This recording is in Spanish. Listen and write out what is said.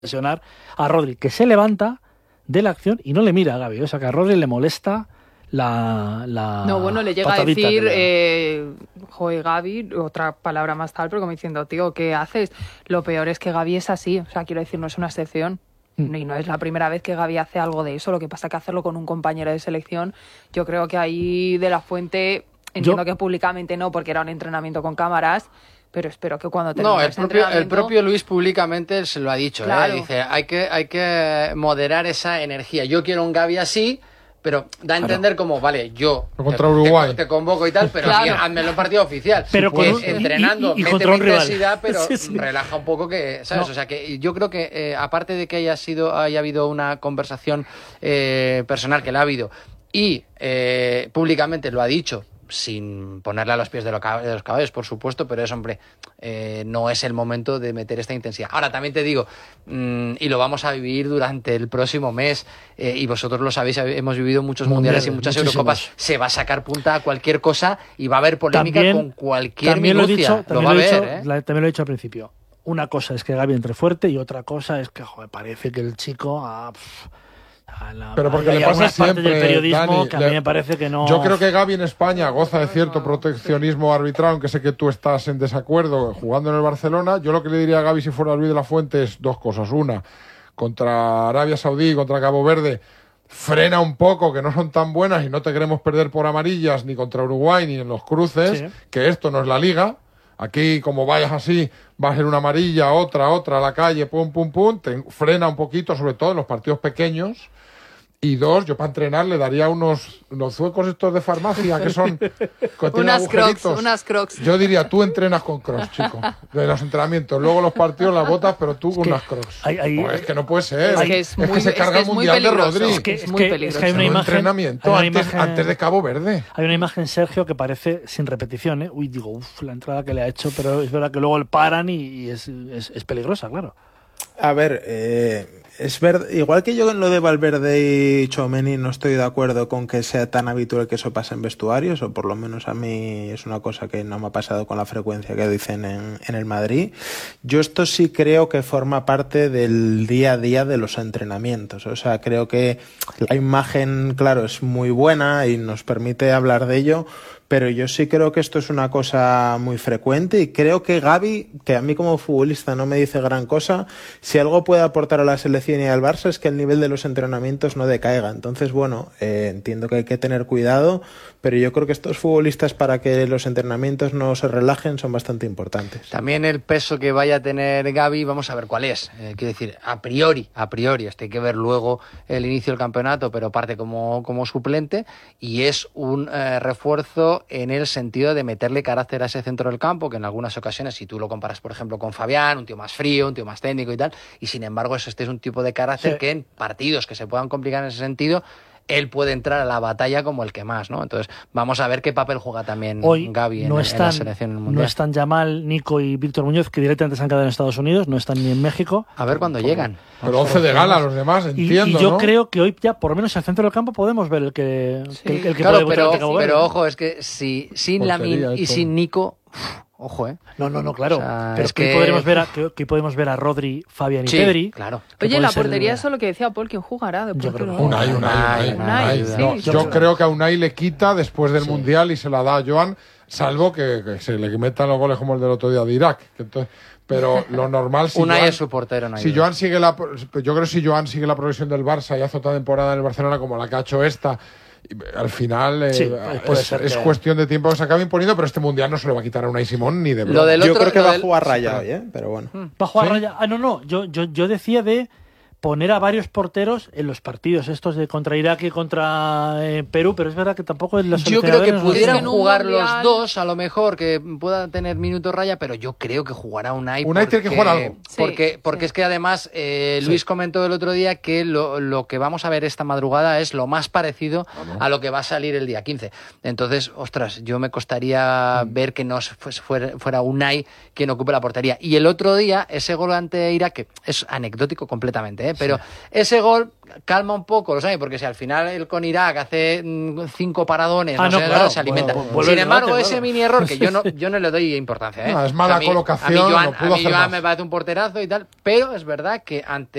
presionar a Rodri, que se levanta de la acción y no le mira a Gavi. O sea, que a Rodri le molesta No, bueno, le llega a decir, joder, Gavi, otra palabra más tal, pero como diciendo, tío, ¿qué haces? Lo peor es que Gavi es así. O sea, quiero decir, no es una excepción. Y no es la primera vez que Gavi hace algo de eso. Lo que pasa es que hacerlo con un compañero de selección, yo creo que ahí De La Fuente, entiendo que públicamente no, porque era un entrenamiento con cámaras, pero espero que cuando termine el propio Luis públicamente se lo ha dicho, claro. Dice, hay que moderar esa energía. Yo quiero un Gavi así, pero da a entender como, vale, yo contra Uruguay te convoco y tal, pero claro, hazme el partido oficial. Pero entrenando, y mete intensidad, pero sí. relaja un poco, que, ¿sabes? No. O sea, que yo creo que aparte de que haya habido una conversación personal, que la ha habido, y públicamente lo ha dicho, sin ponerle a los pies de los caballos, por supuesto, pero es, hombre, no es el momento de meter esta intensidad. Ahora, también te digo, y lo vamos a vivir durante el próximo mes, y vosotros lo sabéis, hemos vivido muchos mundiales y muchas Eurocopas, se va a sacar punta a cualquier cosa y va a haber polémica también, con cualquier minucia. También lo he dicho al principio. Una cosa es que Gavi entre fuerte y otra cosa es que, joder, parece que el chico... pero porque le pasa siempre, del periodismo, Dani, que a mí me parece que no. Yo creo que Gavi en España goza de cierto proteccionismo arbitral, aunque sé que tú estás en desacuerdo jugando en el Barcelona. Yo lo que le diría a Gavi si fuera Luis de la Fuente es dos cosas. Una, contra Arabia Saudí, contra Cabo Verde, frena un poco, que no son tan buenas y no te queremos perder por amarillas ni contra Uruguay ni en los cruces, que esto no es la Liga. Aquí, como vayas así, va a ser una amarilla, otra a la calle, pum, te frena un poquito, sobre todo en los partidos pequeños. Y dos, yo para entrenar le daría unos zuecos estos de farmacia que son... unas crocs. Yo diría, tú entrenas con crocs, chico, de los entrenamientos. Luego los partidos las botas, pero tú con unas crocs. Es que no puede ser. Es que se carga el Mundial de Rodri. Es muy peligroso. Es que hay una imagen... entrenamiento antes de Cabo Verde. Hay una imagen, Sergio, que parece sin repetición, ¿eh? La entrada que le ha hecho, pero es verdad que luego le paran y es peligrosa, claro. A ver, es verdad, igual que yo en lo de Valverde y Tchouaméni no estoy de acuerdo con que sea tan habitual que eso pase en vestuarios, o por lo menos a mí es una cosa que no me ha pasado con la frecuencia que dicen en el Madrid. Yo esto sí creo que forma parte del día a día de los entrenamientos. O sea, creo que la imagen, claro, es muy buena y nos permite hablar de ello, pero yo sí creo que esto es una cosa muy frecuente y creo que Gavi, que a mí como futbolista no me dice gran cosa, si algo puede aportar a la selección y al Barça es que el nivel de los entrenamientos no decaiga. Entonces, bueno, entiendo que hay que tener cuidado, pero yo creo que estos futbolistas, para que los entrenamientos no se relajen, son bastante importantes. También el peso que vaya a tener Gavi, vamos a ver cuál es. Quiero decir, a priori, hay que ver luego el inicio del campeonato, pero parte como suplente, y es un refuerzo en el sentido de meterle carácter a ese centro del campo, que en algunas ocasiones, si tú lo comparas, por ejemplo, con Fabián, un tío más frío, un tío más técnico y tal, y sin embargo este es un tipo de carácter que en partidos que se puedan complicar en ese sentido, él puede entrar a la batalla como el que más, ¿no? Entonces, vamos a ver qué papel juega también hoy Gavi en la selección mundial. No están Yamal, Nico y Víctor Muñoz, que directamente se han quedado en Estados Unidos, no están ni en México. A ver cuándo llegan. Pero 11 de gala los demás, entiendo, y yo creo que hoy ya, por lo menos en el centro del campo, podemos ver el que claro, puede pero ojo, es que sin Lamine y sin Nico... Ojo, No, claro. O sea, pero es que podemos ver a Rodri, Fabián y Pedri. Claro. Oye, la portería, eso es lo que decía Paul, ¿quién jugará? Unai. Yo creo que a Unai le quita después del Mundial y se la da a Joan, salvo que se le metan los goles como el del otro día de Irak. Pero lo normal... Unai es su portero. Yo creo que si Joan sigue la progresión del Barça y hace otra temporada en el Barcelona como la que ha hecho esta... Al final es cuestión de tiempo que se acabe imponiendo, pero este mundial no se lo va a quitar a Unai Simón ni de broma. Yo creo que va a jugar Raya hoy, pero bueno. ¿Va a jugar Raya? No. Yo decía de poner a varios porteros en los partidos estos de contra Irak y contra Perú, pero es verdad que tampoco en los... Yo creo que pudieran jugar los dos, a lo mejor, que pueda tener minutos Raya, pero yo creo que jugará Unai. Unai tiene que jugar algo. Porque es que además Luis comentó el otro día que lo que vamos a ver esta madrugada es lo más parecido a lo que va a salir el día 15. Entonces, ostras, yo me costaría ver que no fuera Unai quien ocupe la portería. Y el otro día, ese gol ante Irak, que es anecdótico completamente, pero ese gol calma un poco los ánimos, porque si al final el con Irak hace 5 paradones, se alimenta. Sin embargo, ese mini error, que yo no le doy importancia. No, es mala colocación. A mí Joan me parece un porterazo y tal, pero es verdad que ante